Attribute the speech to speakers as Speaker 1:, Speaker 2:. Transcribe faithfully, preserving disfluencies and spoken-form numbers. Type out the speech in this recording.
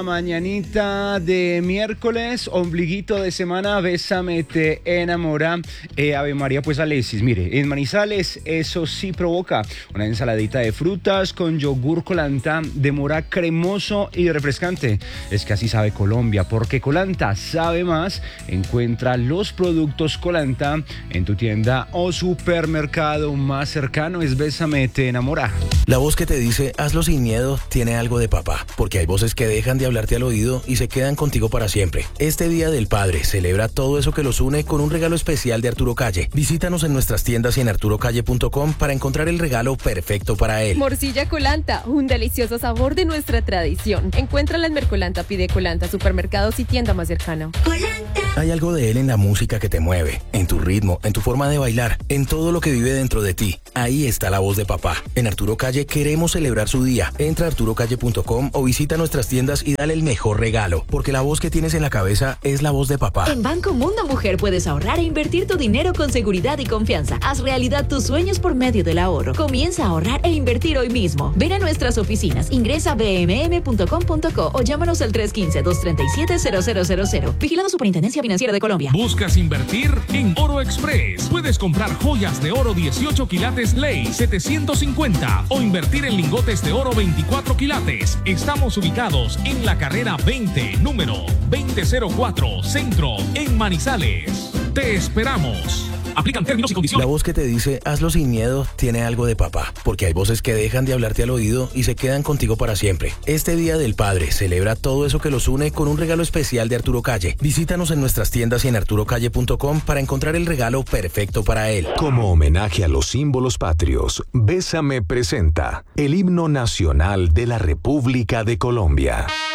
Speaker 1: Mañanita de miércoles, ombliguito de semana, Bésame te enamora. Eh, Ave María, pues Alexis, mire, en Manizales eso sí provoca una ensaladita de frutas con yogur Colanta de mora cremoso y refrescante. Es que así sabe Colombia, porque Colanta sabe más. Encuentra los productos Colanta en tu tienda o supermercado más cercano. Es Bésame te enamora.
Speaker 2: La voz que te dice hazlo sin miedo tiene algo de papá, porque hay voces que dejan de hablarte al oído y se quedan contigo para siempre. Este Día del Padre celebra todo eso que los une con un regalo especial de Arturo Calle. Visítanos en nuestras tiendas y en arturo calle punto com para encontrar el regalo perfecto para él.
Speaker 3: Morcilla Colanta, un delicioso sabor de nuestra tradición. Encuéntrala en Mercolanta, pide Colanta, supermercados y tienda más cercana.
Speaker 2: Colanta. Hay algo de él en la música que te mueve, en tu ritmo, en tu forma de bailar, en todo lo que vive dentro de ti. Ahí está la voz de papá. En Arturo Calle queremos celebrar su día. Entra a arturo calle punto com o visita nuestras tiendas y dale el mejor regalo, porque la voz que tienes en la cabeza es la voz de papá.
Speaker 4: En Banco Mundo Mujer puedes ahorrar e invertir tu dinero con seguridad y confianza. Haz realidad tus sueños por medio del ahorro. Comienza a ahorrar e invertir hoy mismo. Ven a nuestras oficinas, ingresa a b m m punto com punto co o llámanos al tres uno cinco, dos tres siete, cero cero cero cero. Vigilado Superintendencia Financiera de Colombia.
Speaker 5: ¿Buscas invertir? En Oro Express puedes comprar joyas de oro dieciocho quilates ley setecientos cincuenta o invertir en lingotes de oro veinticuatro quilates. Estamos ubicados en la carrera veinte, número veinte cero cuatro, Centro, en Manizales. Te esperamos. Aplican términos y condiciones.
Speaker 2: La voz que te dice hazlo sin miedo tiene algo de papá, porque hay voces que dejan de hablarte al oído y se quedan contigo para siempre. Este Día del Padre celebra todo eso que los une con un regalo especial de Arturo Calle. Visítanos en nuestras tiendas y en arturo calle punto com para encontrar el regalo perfecto para él.
Speaker 6: Como homenaje a los símbolos patrios, Bésame presenta el himno nacional de la República de Colombia.